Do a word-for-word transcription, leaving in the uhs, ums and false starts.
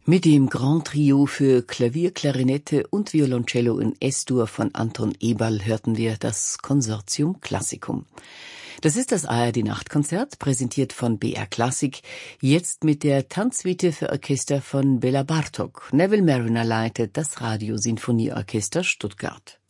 Mit dem Grand Trio für Klavier, Klarinette und Violoncello in S-Dur von Anton Eberl hörten wir das Consortium Classicum. Das ist das A R D-Nachtkonzert, präsentiert von B R Klassik, jetzt mit der Tanzsuite für Orchester von Bela Bartok. Neville Marriner leitet das Radiosinfonieorchester Stuttgart.